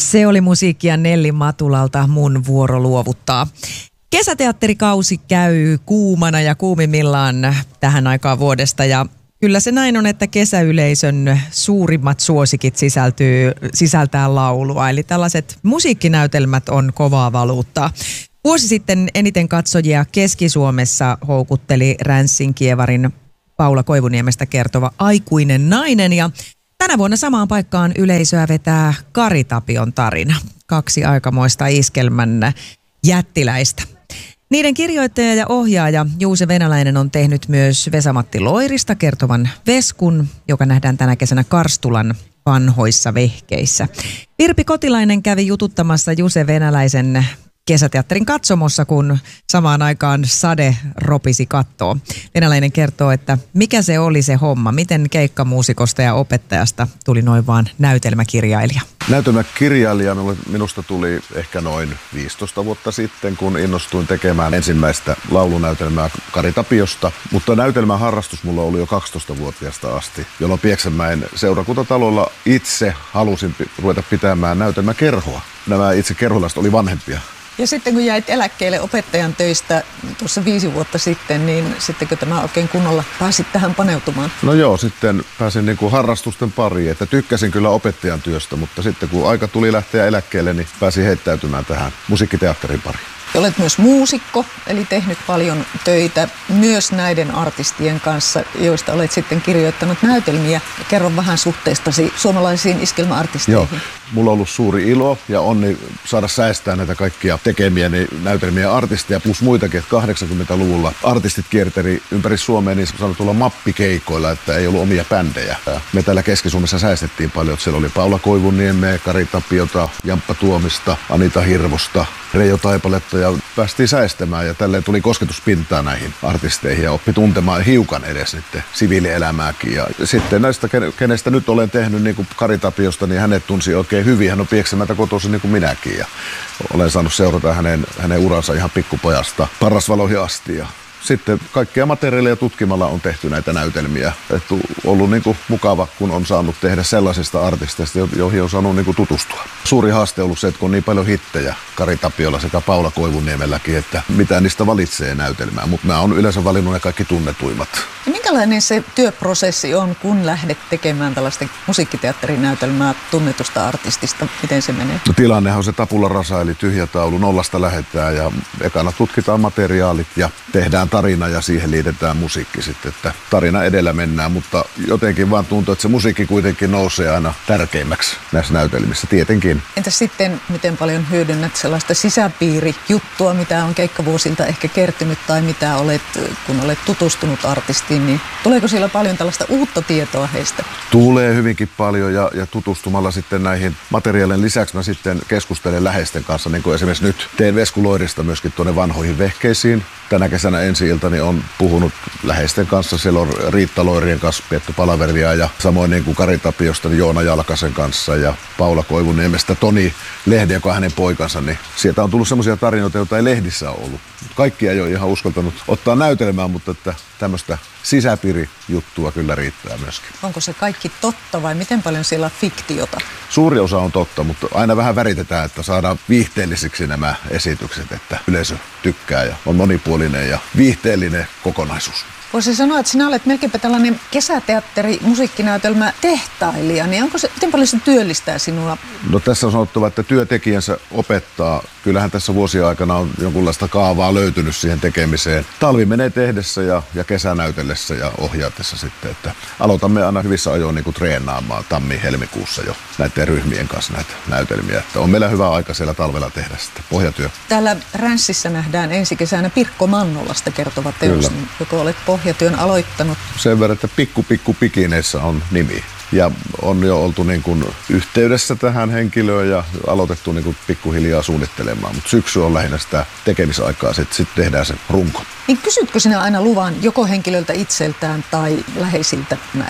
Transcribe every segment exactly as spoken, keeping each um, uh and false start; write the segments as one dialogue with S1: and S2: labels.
S1: Se oli musiikkia Nelli Matulalta, Mun vuoro luovuttaa. Kesäteatterikausi käy kuumana ja kuumimmillaan tähän aikaan vuodesta ja kyllä se näin on, että kesäyleisön suurimmat suosikit sisältyy, sisältää laulua. Eli tällaiset musiikkinäytelmät on kovaa valuuttaa. Vuosi sitten eniten katsojia Keski-Suomessa houkutteli Ränssin kievarin Paula Koivuniemestä kertova Aikuinen nainen ja tänä vuonna samaan paikkaan yleisöä vetää Kari Tapion tarina. Kaksi aikamoista iskelmän jättiläistä. Niiden kirjoittaja ja ohjaaja Juuse Venäläinen on tehnyt myös Vesa-Matti Loirista kertovan Veskun, joka nähdään tänä kesänä Karstulan vanhoissa vehkeissä. Virpi Kotilainen kävi jututtamassa Juuse Venäläisen kesäteatterin katsomossa, kun samaan aikaan sade ropisi kattoo. Venäläinen kertoo, että mikä se oli se homma, miten keikkamuusikosta ja opettajasta tuli noin vaan näytelmäkirjailija.
S2: Näytelmäkirjailija minusta tuli ehkä noin viisitoista vuotta sitten, kun innostuin tekemään ensimmäistä laulunäytelmää Kari Tapiosta. Mutta näytelmän harrastus mulla oli jo kaksitoistavuotiaasta asti, jolloin Pieksämäen seurakuntatalolla itse halusin ruveta pitämään näytelmäkerhoa. Nämä itse kerholaiset oli vanhempia.
S3: Ja sitten kun jäit eläkkeelle opettajan töistä tuossa viisi vuotta sitten, niin sittenkö tämä oikein kunnolla pääsit tähän paneutumaan?
S2: No joo, sitten pääsin niin kuin harrastusten pariin, että tykkäsin kyllä opettajan työstä, mutta sitten kun aika tuli lähteä eläkkeelle, niin pääsin heittäytymään tähän musiikkiteatterin pariin.
S3: Olet myös muusikko, eli tehnyt paljon töitä myös näiden artistien kanssa, joista olet sitten kirjoittanut näytelmiä. Kerro vähän suhteestasi suomalaisiin iskelmäartisteihin.
S2: Joo, mulla on ollut suuri ilo ja onni saada säästää näitä kaikkia tekemiäni näytelmiä artisteja plus muitakin, että kahdeksankymmentäluvulla artistit kierteli ympäri Suomea niin sanotulla mappikeikoilla, että ei ollut omia bändejä. Me täällä Keski-Suomessa säästettiin paljon, että siellä oli Paula Koivuniemeä, Kari Tapiota, Jamppa Tuomista, Anita Hirvosta, Reijo Taipaletta ja päästiin säestämään ja tälleen tuli kosketuspintaa näihin artisteihin ja oppi tuntemaan hiukan edes niiden siviilielämääkin. Ja sitten näistä, kenestä nyt olen tehnyt niin kuin Kari Tapiosta, niin hänet tunsi oikein hyvin. Hän on Pieksämäeltä kotoisin niin kuin minäkin ja olen saanut seurata hänen, hänen uransa ihan pikkupojasta Parrasvaloihin asti. Ja sitten kaikkia materiaaleja tutkimalla on tehty näitä näytelmiä. Että on ollut niin kuin mukava, kun on saanut tehdä sellaisista artisteista, joihin on saanut niin kuin tutustua. Suuri haaste on ollut se, että kun on niin paljon hittejä Kari Tapiolla sekä Paula Koivuniemelläkin, että mitä niistä valitsee näytelmää. Mutta mä oon yleensä valinnut ne kaikki tunnetuimmat.
S3: Ja minkälainen se työprosessi on, kun lähdet tekemään tällaista musiikkiteatterinäytelmää tunnetusta artistista? Miten se menee?
S2: No, tilannehan on se tabula rasa, eli tyhjä taulu, nollasta lähdetään ja ekana tutkitaan materiaalit ja tehdään tarina ja siihen liitetään musiikki sitten, että tarina edellä mennään, mutta jotenkin vaan tuntuu, että se musiikki kuitenkin nousee aina tärkeimmäksi näissä näytelmissä, tietenkin.
S3: Entäs sitten, miten paljon hyödynnät sellaista sisäpiirijuttua, mitä on keikkavuosilta ehkä kertynyt tai mitä olet, kun olet tutustunut artistiin, niin tuleeko siellä paljon tällaista uutta tietoa heistä?
S2: Tulee hyvinkin paljon ja, ja tutustumalla sitten näihin materiaalien lisäksi mä sitten keskustelen läheisten kanssa, niin kuin esimerkiksi nyt teen Vesku Loirista myöskin tuonne vanhoihin vehkeisiin. Tänä kesänä ensi-iltani on puhunut läheisten kanssa, siellä on Riitta Loirien kanssa pietty palaveria ja samoin niin kuin Kari Tapiosta niin Joona Jalkasen kanssa ja Paula Koivuniemestä Toni Lehden, joka on hänen poikansa, niin sieltä on tullut semmoisia tarinoita, joita ei lehdissä ole ollut. Kaikkia ei ole ihan uskaltanut ottaa näytelmään, mutta että tämmöistä sisäpiirijuttua kyllä riittää myöskin.
S3: Onko se kaikki totta vai miten paljon siellä on fiktiota?
S2: Suuri osa on totta, mutta aina vähän väritetään, että saadaan viihteellisiksi nämä esitykset, että yleisö tykkää ja on monipuolinen ja viihteellinen kokonaisuus.
S3: Voisi sanoa, että sinä olet melkeinpä tällainen kesäteatteri, musiikkinäytelmä tehtailija, niin onko se, miten paljon se työllistää sinua?
S2: No tässä on sanottava, että työtekijänsä opettaa. Kyllähän tässä vuosien aikana on jonkunlaista kaavaa löytynyt siihen tekemiseen. Talvi menee tehdessä ja, ja kesä näytellessä ja ohjaatessa sitten, että aloitamme aina hyvissä ajoin niin kuin treenaamaan tammi-helmikuussa jo näiden ryhmien kanssa näitä näytelmiä. Että on meillä hyvä aika siellä talvella tehdä sitten pohjatyö.
S3: Täällä Ränssissä nähdään ensi kesänä Pirkko Mannolasta kertova teos, niin joko olet pohjatyön aloittanut?
S2: Sen verran, että pikku pikku pikineissä on nimi. Ja on jo oltu niin kuin yhteydessä tähän henkilöön ja aloitettu niin kuin pikkuhiljaa suunnittelemaan. Mutta syksy on lähinnä sitä tekemisaikaa, sitten sit tehdään se runko.
S3: Niin kysytkö sinä aina luvan joko henkilöltä itseltään tai läheisiltä näihin?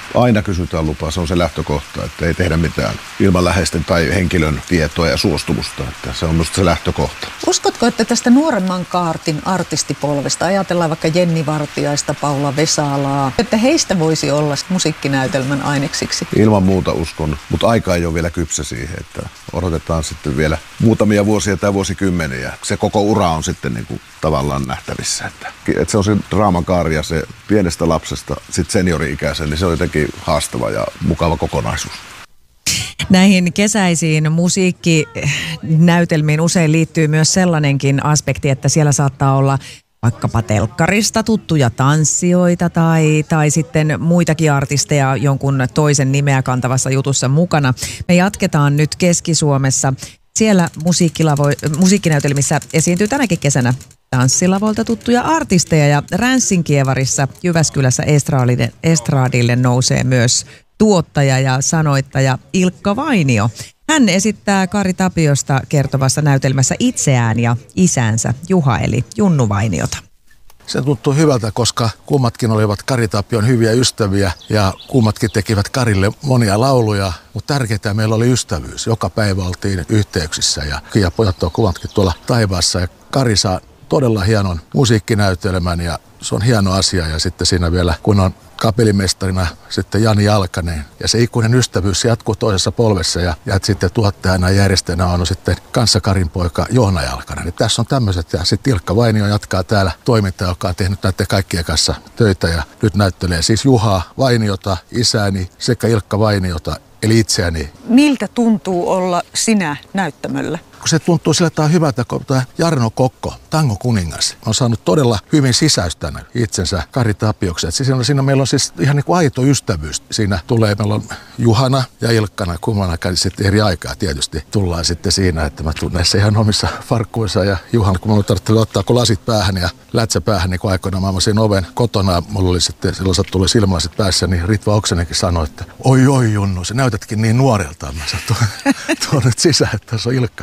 S2: Aina kysytään lupaa, se on se lähtökohta, että ei tehdä mitään ilman läheisten tai henkilön tietoa ja suostumusta. Että se on myös se lähtökohta.
S3: Uskotko, että tästä nuoremman kaartin artistipolvesta, ajatellaan vaikka Jenni Vartiaista, Paula Vesalaa, että heistä voisi olla musiikkinäytelmän aineksiksi?
S2: Ilman muuta uskon, mutta aika ei ole vielä kypsä siihen, että odotetaan sitten vielä muutamia vuosia tai vuosikymmeniä. Se koko ura on sitten niin kuin tavallaan nähtävissä. Että, että se on se draaman kaari ja se pienestä lapsesta sitten seniori-ikäisen, niin se on jotenkin haastava ja mukava kokonaisuus.
S1: Näihin kesäisiin musiikkinäytelmiin usein liittyy myös sellainenkin aspekti, että siellä saattaa olla vaikkapa telkkarista tuttuja tanssijoita tai, tai sitten muitakin artisteja jonkun toisen nimeä kantavassa jutussa mukana. Me jatketaan nyt Keski-Suomessa. Siellä musiikkilavo- musiikkinäytelmissä esiintyy tänäkin kesänä tanssilavolta tuttuja artisteja ja Ränssin Kievarissa Jyväskylässä estraadille, estraadille nousee myös tuottaja ja sanoittaja Ilkka Vainio. Hän esittää Kari Tapiosta kertovassa näytelmässä itseään ja isänsä Juha eli Junnu Vainiota.
S4: Se tuntuu hyvältä, koska kummatkin olivat Kari Tapion hyviä ystäviä ja kummatkin tekivät Karille monia lauluja, mutta tärkeintä meillä oli ystävyys. Joka päivä oltiin yhteyksissä ja, ja pojat on kummatkin tuolla taivaassa ja Kari saa todella hienon musiikkinäytelmän ja se on hieno asia ja sitten siinä vielä kun on kapellimestarina sitten Jani Jalkanen ja se ikuinen ystävyys jatkuu toisessa polvessa ja, ja sitten tuottajana ja järjestäjänä on sitten kanssa Karin poika Joona Jalkanen. Ja tässä on tämmöiset ja sitten Ilkka Vainio jatkaa täällä toimintaa, joka on tehnyt näiden kaikkien kanssa töitä ja nyt näyttelee siis Juha Vainiota, isäni sekä Ilkka Vainiota eli itseäni.
S3: Miltä tuntuu olla sinä näyttämöllä?
S4: Kun se tuntuu sillä tavalla hyvältä, kun tämä Jarno Kokko, Tango kuningas, on saanut todella hyvin sisäystänä itsensä Kari Tapioksi. Siinä, siinä meillä on siis ihan niin kuin aito ystävyys. Siinä tulee, meillä on Juhana ja Ilkkana, kummanakaan sitten eri aikaa tietysti tullaan sitten siinä, että mä tunnen se ihan omissa farkkuissa. Ja Juhana, kun mä tarvitsin ottaa kun lasit päähän ja lätsä päähän, niin kun aikoinaan mä avasin oven kotona, mulla oli sitten sellaiset tuli silmälasit päässä, niin Ritva Oksanenkin sanoi, että oi oi Junnu, sä näytätkin niin nuorelta. Mä sanoin, tuon nyt sisään, että tässä on Ilkka.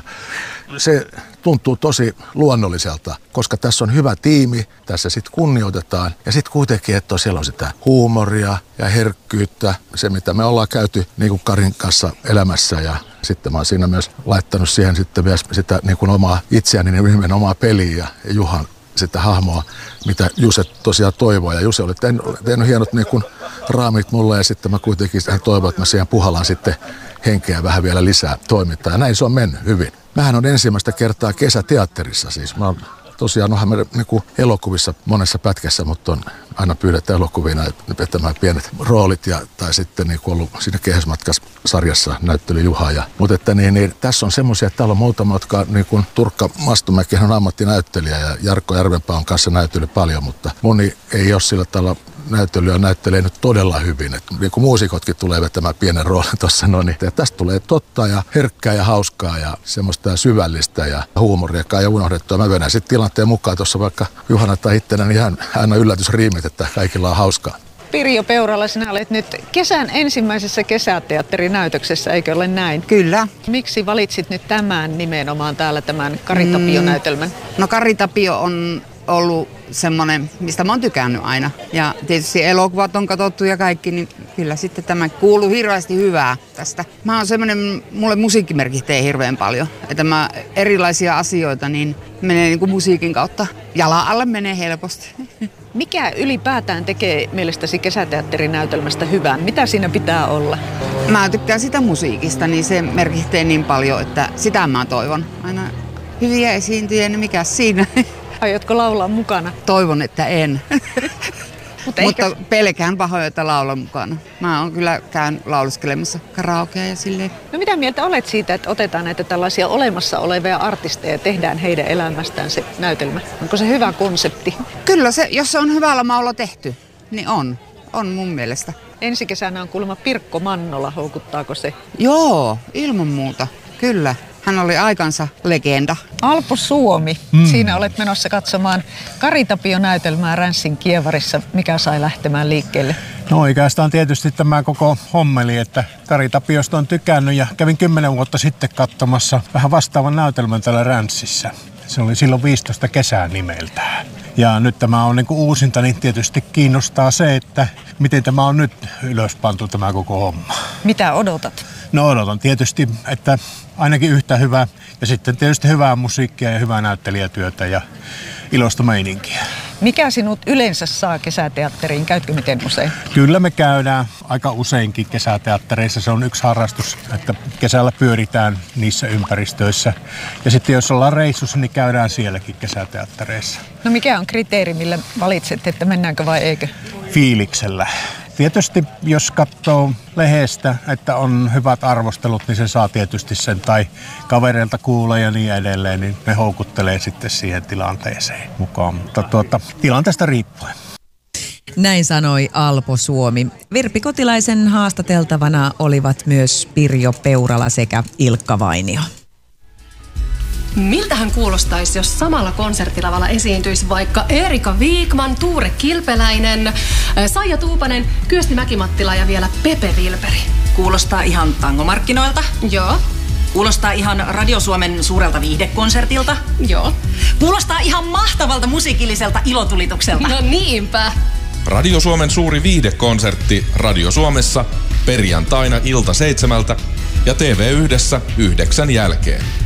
S4: Se tuntuu tosi luonnolliselta, koska tässä on hyvä tiimi, tässä sitten kunnioitetaan ja sitten kuitenkin, että siellä on sitä huumoria ja herkkyyttä, se mitä me ollaan käyty niin kuin Karin kanssa elämässä ja sitten mä oon siinä myös laittanut siihen sitten myös sitä niin kuin omaa itseäni, niin ryhmän omaa peliä ja Juhan sitä hahmoa, mitä Juse tosiaan toivoo ja Juse oli tehnyt, tehnyt hienot niin kuin raamit mulle ja sitten mä kuitenkin hän toivoo, että mä siihen puhallaan sitten henkeä vähän vielä lisää toimintaa ja näin se on mennyt hyvin. Mähän on ensimmäistä kertaa kesäteatterissa siis. Mä oon tosiaan onhan me niin elokuvissa monessa pätkässä, mutta on aina pyydetään elokuvina vetämään pienet roolit ja, tai sitten niin ollut siinä Kehäsmatkas-sarjassa näyttely Juha. Ja, mutta että niin, niin, tässä on semmoisia, että täällä on muutama, jotka niin kuin Turkka Mastomäki on ammattinäyttelijä ja Jarkko Järvenpää on kanssa näytellyt paljon, mutta moni ei ole sillä tavalla näyttelyä näyttelee nyt todella hyvin. Et niin kuin muusikotkin tulee vetämään pienen roolin tuossa, no niin. Tästä tulee totta ja herkkää ja hauskaa ja semmoista syvällistä ja huumoriakaan ja unohdettua. Mä vedän sitten tilanteen mukaan tuossa vaikka Juhana tai ittenä, niin hän aina yllätysriimit, että kaikilla on hauskaa.
S3: Pirjo Peurala, sinä olet nyt kesän ensimmäisessä kesäteatterinäytöksessä, eikö ole näin?
S5: Kyllä.
S3: Miksi valitsit nyt tämän nimenomaan täällä tämän Kari Tapio-näytelmän?
S5: Mm, no Kari Tapio on ollut semmoinen, mistä mä oon tykännyt aina. Ja tietysti elokuvat on katsottu ja kaikki, niin kyllä sitten tämä kuuluu hirveästi hyvää tästä. Mä oon semmoinen, mulle musiikki merkitsee hirveän paljon. Että mä erilaisia asioita, niin menee niin kuin musiikin kautta. Jalan alle menee helposti.
S3: Mikä ylipäätään tekee mielestäsi kesäteatterinäytelmästä hyvän? Mitä siinä pitää olla?
S5: Mä tykkään sitä musiikista, niin se merkitsee niin paljon, että sitä mä toivon. Aina hyviä esiintyjiä, niin mikä siinä?
S3: Aiotko laulaa mukana?
S5: Toivon, että en.
S3: Mutta
S5: Mutta pelkään pahoin, että laulan mukana. Mä oon kyllä käyn lauluskelemassa karaokea ja silleen.
S3: No mitä mieltä olet siitä, että otetaan näitä tällaisia olemassa olevia artisteja ja tehdään heidän elämästään se näytelmä? Onko se hyvä konsepti?
S5: Kyllä se, jos se on hyvällä maulla tehty, niin on. On mun mielestä.
S3: Ensi kesänä on kuulemma Pirkko Mannola, houkuttaako se?
S5: Joo, ilman muuta. Kyllä. Hän oli aikansa legenda.
S3: Alpo Suomi. Mm. Siinä olet menossa katsomaan Kari Tapio-näytelmää Ränssin Kievarissa. Mikä sai lähtemään liikkeelle?
S6: No oikeastaan tietysti tämä koko hommeli, että Kari Tapiosta on tykännyt ja kävin kymmenen vuotta sitten katsomassa vähän vastaavan näytelmän täällä Ränssissä. Se oli silloin viisitoista kesää nimeltään. Ja nyt tämä on niin kuin uusinta, niin tietysti kiinnostaa se, että miten tämä on nyt ylöspantu tämä koko homma.
S3: Mitä odotat?
S6: No odotan tietysti, että ainakin yhtä hyvää ja sitten tietysti hyvää musiikkia ja hyvää näyttelijätyötä ja iloista meininkiä.
S3: Mikä sinut yleensä saa kesäteatteriin? Käytkö miten usein?
S6: Kyllä me käydään aika useinkin kesäteattereissa. Se on yksi harrastus, että kesällä pyöritään niissä ympäristöissä. Ja sitten jos ollaan reissussa, niin käydään sielläkin kesäteattereissa.
S3: No mikä on kriteeri, millä valitset, että mennäänkö vai eikö?
S6: Fiiliksellä. Tietysti jos katsoo lehdestä, että on hyvät arvostelut, niin se saa tietysti sen, tai kavereilta kuulee ja niin edelleen, niin ne houkuttelee sitten siihen tilanteeseen mukaan. Mutta tuota, tilanteesta riippuen.
S1: Näin sanoi Alpo Suomi. Virpi Kotilaisen haastateltavana olivat myös Pirjo Peurala sekä Ilkka Vainio.
S7: Miltähän kuulostaisi, jos samalla konserttilavalla esiintyisi vaikka Erika Viikman, Tuure Kilpeläinen, Saija Tuupanen, Kyösti Mäkimattila ja vielä Pepe Vilperi?
S8: Kuulostaa ihan tangomarkkinoilta.
S7: Joo.
S8: Kuulostaa ihan Radio Suomen suurelta viihdekonsertilta.
S7: Joo.
S8: Kuulostaa ihan mahtavalta musiikilliselta ilotulitukselta.
S7: No niinpä.
S9: Radio Suomen suuri viihdekonsertti Radio Suomessa perjantaina ilta seitsemältä ja T V yhdessä yhdeksän jälkeen.